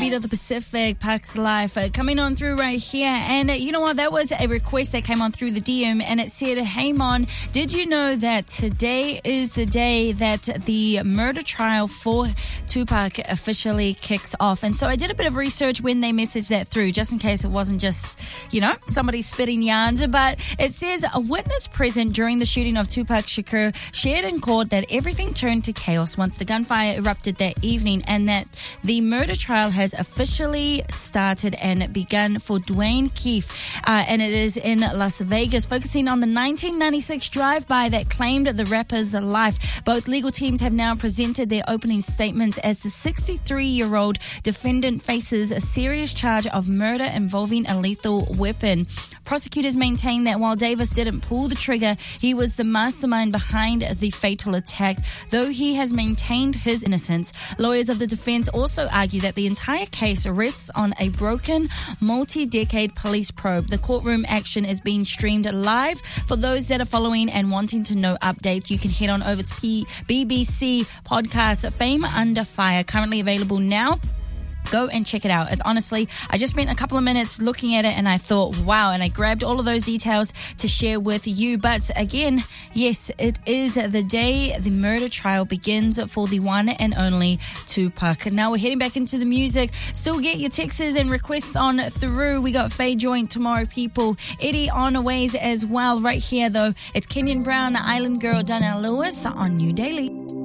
Beat of the Pacific, Parks Life, coming on through right here. And you know what? That was a request that came on through the DM, and it said, "Hey Mon, did you know that today is the day that the murder trial for Tupac officially kicks off?" And so I did a bit of research when they messaged that through, just in case it wasn't just, somebody spitting yarns. But it says a witness present during the shooting of Tupac Shakur shared in court that everything turned to chaos once the gunfire erupted that evening, and that the murder trial has officially started and begun for Dwayne Keefe, and it is in Las Vegas, focusing on the 1996 drive-by that claimed the rapper's life. Both legal teams have now presented their opening statements as the 63-year-old defendant faces a serious charge of murder involving a lethal weapon. Prosecutors maintain that while Davis didn't pull the trigger, he was the mastermind behind the fatal attack, though he has maintained his innocence. Lawyers of the defense also argue that the entire case rests on a broken, multi-decade police probe. The courtroom action is being streamed live. For those that are following and wanting to know updates, you can head on over to BBC podcast Fame Under Fire, currently available now. Go and check it out. It's honestly, I just spent a couple of minutes looking at it and I thought, wow, and I grabbed all of those details to share with you. But again, yes, it is the day the murder trial begins for the one and only Tupac. Now we're heading back into the music. Still get your texts and requests on through. We got Faye Joint tomorrow, people. Eddie on ways as well. Right here, though, it's Kenyon Brown, Island Girl, Donnell Lewis on New Daily.